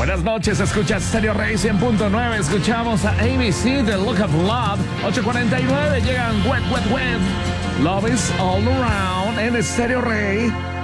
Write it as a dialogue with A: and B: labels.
A: Buenas noches, escuchas Stereo Rey 100.9. Escuchamos a ABC de Look of Love. 8:49 llegan Wet, Wet, Wet. Love is all around en Stereo Rey.